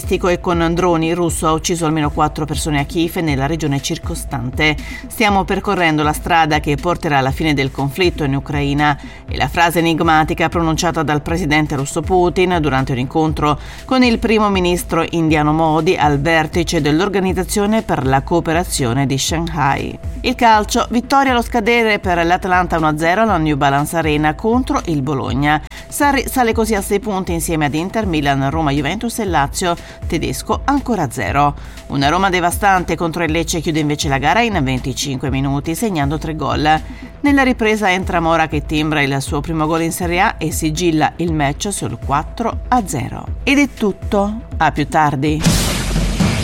balistico e con droni il russo ha ucciso almeno 4 persone a Kiev e nella regione circostante. Stiamo percorrendo la strada che porterà alla fine del conflitto in Ucraina, è la frase enigmatica pronunciata dal presidente russo Putin durante un incontro con il primo ministro indiano Modi al vertice dell'Organizzazione per la cooperazione di Shanghai. Il calcio, vittoria allo scadere per l'Atalanta 1-0 alla New Balance Arena contro il Bologna. Sarri sale così a 6 punti insieme ad Inter, Milan, Roma, Juventus e Lazio, tedesco ancora a 0. Una Roma devastante contro il Lecce chiude invece la gara in 25 minuti segnando 3 gol. Nella ripresa entra Mora che timbra il suo primo gol in Serie A e sigilla il match sul 4-0. Ed è tutto, a più tardi.